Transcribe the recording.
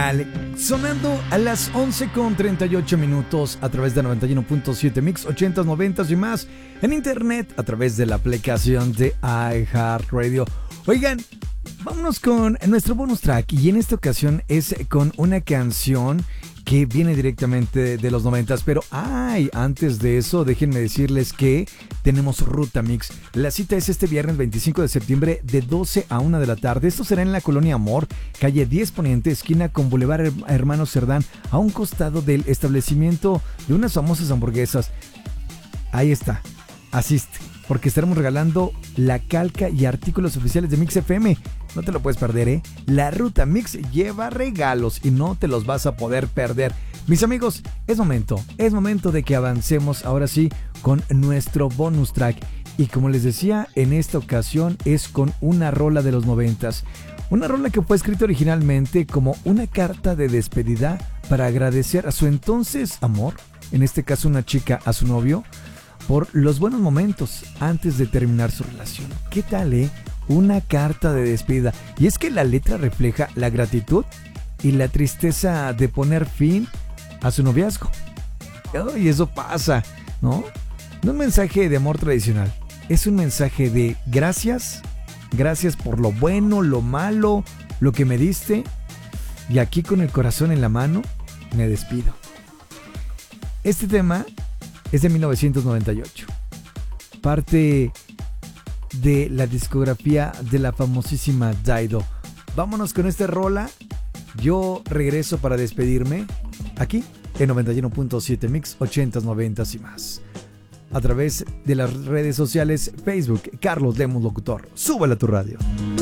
original, sonando a las 11:38 a través de 91.7 Mix, 80s, 90s y más, en internet a través de la aplicación de iHeartRadio. Oigan, vámonos con nuestro bonus track, y en esta ocasión es con una canción que viene directamente de los 90s, pero antes de eso, déjenme decirles que tenemos Ruta Mix. La cita es este viernes 25 de septiembre de 12 a 1 de la tarde. Esto será en la Colonia Amor, calle 10 Poniente, esquina con Boulevard Hermano Cerdán, a un costado del establecimiento de unas famosas hamburguesas. Ahí está, asiste, porque estaremos regalando la calca y artículos oficiales de Mix FM. No te lo puedes perder, ¿eh? La Ruta Mix lleva regalos y no te los vas a poder perder. Mis amigos, es momento de que avancemos ahora sí con nuestro bonus track. Y como les decía, en esta ocasión es con una rola de los 90s. Una rola que fue escrita originalmente como una carta de despedida para agradecer a su entonces amor, en este caso una chica a su novio, por los buenos momentos antes de terminar su relación. ¿Qué tal, Una carta de despedida. Y es que la letra refleja la gratitud y la tristeza de poner fin a su noviazgo. Y eso pasa, ¿no? No es un mensaje de amor tradicional. Es un mensaje de gracias. Gracias por lo bueno, lo malo, lo que me diste. Y aquí con el corazón en la mano, me despido. Este tema es de 1998. Parte de la discografía de la famosísima Dido. Vámonos con esta rola. Yo regreso para despedirme aquí en 91.7 Mix, 80s, 90s y más, a través de las redes sociales Facebook, Carlos Lemus Locutor. Súbela a tu radio.